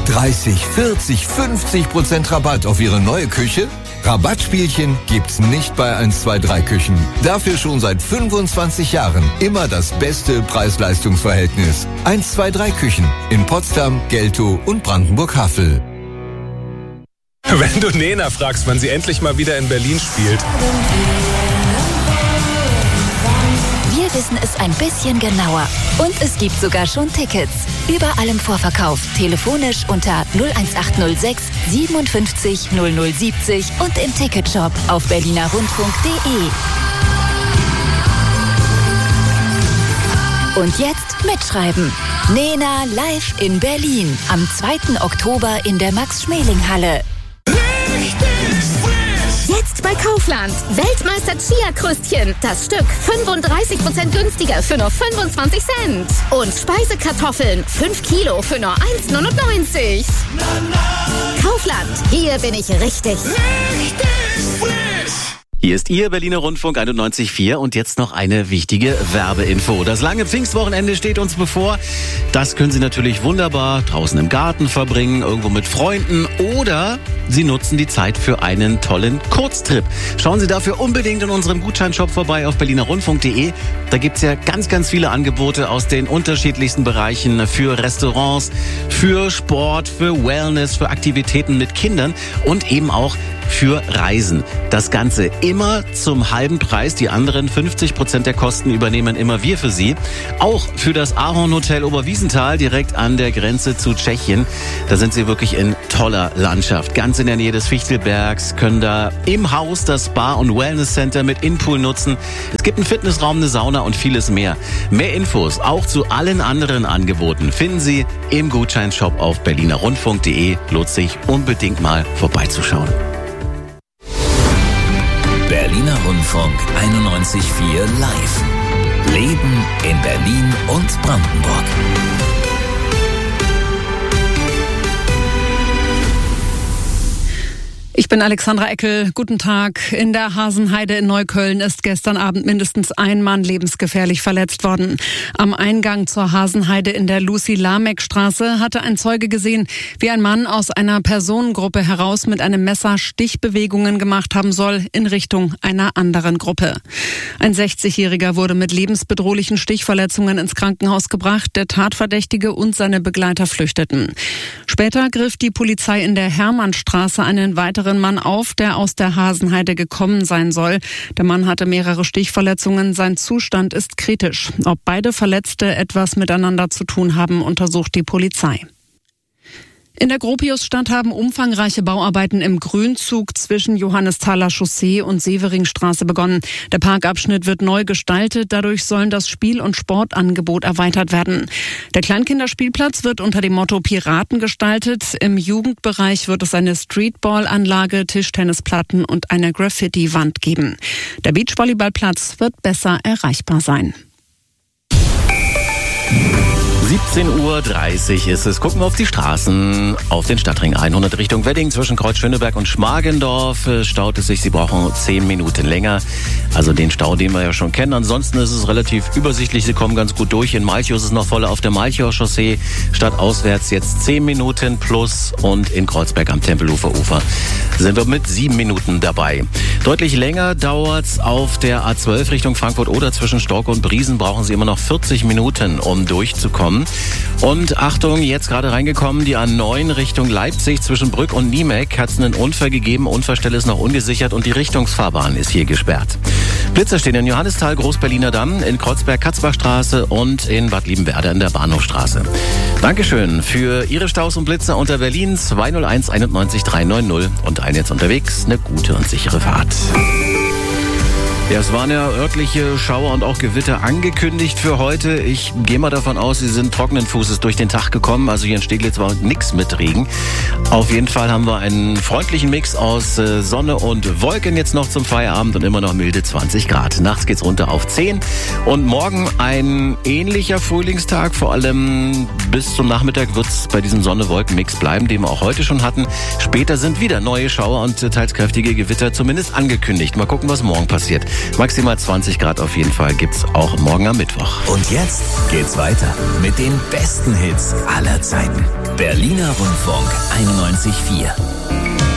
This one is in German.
30, 40, 50% Rabatt auf Ihre neue Küche? Rabattspielchen gibt's nicht bei 123 Küchen. Dafür schon seit 25 Jahren immer das beste Preis-Leistungs-Verhältnis. 123 Küchen in Potsdam, Geltow und Brandenburg-Havel. Wenn du Nena fragst, wann sie endlich mal wieder in Berlin spielt. Wir wissen es ein bisschen genauer. Und es gibt sogar schon Tickets. Überall im Vorverkauf. Telefonisch unter 01806 57 0070 und im Ticketshop auf berlinerrundfunk.de. Und jetzt mitschreiben. Nena live in Berlin. Am 2. Oktober in der Max-Schmeling-Halle. Jetzt bei Kaufland. Weltmeister Chia-Krüstchen. Das Stück 35% günstiger für nur 25 Cent. Und Speisekartoffeln 5 Kilo für nur 1,99. Kaufland. Hier bin ich richtig. Hier ist Ihr Berliner Rundfunk 91.4 und jetzt noch eine wichtige Werbeinfo. Das lange Pfingstwochenende steht uns bevor. Das können Sie natürlich wunderbar draußen im Garten verbringen, irgendwo mit Freunden oder Sie nutzen die Zeit für einen tollen Kurztrip. Schauen Sie dafür unbedingt in unserem Gutscheinshop vorbei auf berlinerrundfunk.de. Da gibt's ja ganz, ganz viele Angebote aus den unterschiedlichsten Bereichen für Restaurants, für Sport, für Wellness, für Aktivitäten mit Kindern und eben auch für Reisen. Das Ganze immer zum halben Preis. Die anderen 50% der Kosten übernehmen immer wir für Sie. Auch für das Ahorn Hotel Oberwiesenthal direkt an der Grenze zu Tschechien. Da sind Sie wirklich in toller Landschaft. Ganz in der Nähe des Fichtelbergs, können da im Haus das Spa- und Wellness-Center mit Inpool nutzen. Es gibt einen Fitnessraum, eine Sauna und vieles mehr. Mehr Infos auch zu allen anderen Angeboten finden Sie im Gutscheinshop auf berlinerrundfunk.de. Lohnt sich unbedingt mal vorbeizuschauen. Berliner Rundfunk 91.4 live. Leben in Berlin und Brandenburg. Ich bin Alexandra Eckel. Guten Tag. In der Hasenheide in Neukölln ist gestern Abend mindestens ein Mann lebensgefährlich verletzt worden. Am Eingang zur Hasenheide in der Lucy-Lameck-Straße hatte ein Zeuge gesehen, wie ein Mann aus einer Personengruppe heraus mit einem Messer Stichbewegungen gemacht haben soll in Richtung einer anderen Gruppe. Ein 60-Jähriger wurde mit lebensbedrohlichen Stichverletzungen ins Krankenhaus gebracht. Der Tatverdächtige und seine Begleiter flüchteten. Später griff die Polizei in der Hermannstraße einen weiteren Mann auf, der aus der Hasenheide gekommen sein soll. Der Mann hatte mehrere Stichverletzungen. Sein Zustand ist kritisch. Ob beide Verletzte etwas miteinander zu tun haben, untersucht die Polizei. In der Gropiusstadt haben umfangreiche Bauarbeiten im Grünzug zwischen Johannesthaler Chaussee und Severingstraße begonnen. Der Parkabschnitt wird neu gestaltet, dadurch sollen das Spiel- und Sportangebot erweitert werden. Der Kleinkinderspielplatz wird unter dem Motto Piraten gestaltet. Im Jugendbereich wird es eine Streetball-Anlage, Tischtennisplatten und eine Graffiti-Wand geben. Der Beachvolleyballplatz wird besser erreichbar sein. 17:30 Uhr ist es. Gucken wir auf die Straßen, auf den Stadtring 100 Richtung Wedding zwischen Kreuz Schöneberg und Schmargendorf. Staut es sich, Sie brauchen 10 Minuten länger. Also den Stau, den wir ja schon kennen. Ansonsten ist es relativ übersichtlich. Sie kommen ganz gut durch. In Malchow ist es noch voller auf der Malchower Chaussee. Stadtauswärts jetzt 10 Minuten plus. Und in Kreuzberg am Tempelufer Ufer sind wir mit 7 Minuten dabei. Deutlich länger dauert's auf der A12 Richtung Frankfurt-Oder zwischen Stork und Briesen. Brauchen Sie immer noch 40 Minuten, um durchzukommen. Und Achtung, jetzt gerade reingekommen, die A9 Richtung Leipzig zwischen Brück und Niemek hat es einen Unfall gegeben. Unfallstelle ist noch ungesichert und die Richtungsfahrbahn ist hier gesperrt. Blitzer stehen in Johannisthal, Großberliner Damm, in Kreuzberg, Katzbachstraße und in Bad Liebenwerda in der Bahnhofstraße. Dankeschön für Ihre Staus und Blitzer unter Berlin 201 91 390 und ein jetzt unterwegs. Eine gute und sichere Fahrt. Ja, es waren ja örtliche Schauer und auch Gewitter angekündigt für heute. Ich gehe mal davon aus, Sie sind trockenen Fußes durch den Tag gekommen. Also hier in Steglitz war nichts mit Regen. Auf jeden Fall haben wir einen freundlichen Mix aus Sonne und Wolken jetzt noch zum Feierabend und immer noch milde 20 Grad. Nachts geht's runter auf 10. Und morgen ein ähnlicher Frühlingstag. Vor allem bis zum Nachmittag wird's bei diesem Sonne-Wolken-Mix bleiben, den wir auch heute schon hatten. Später sind wieder neue Schauer und teils kräftige Gewitter zumindest angekündigt. Mal gucken, was morgen passiert. Maximal 20 Grad auf jeden Fall gibt's auch morgen am Mittwoch. Und jetzt geht's weiter mit den besten Hits aller Zeiten. Berliner Rundfunk 91.4.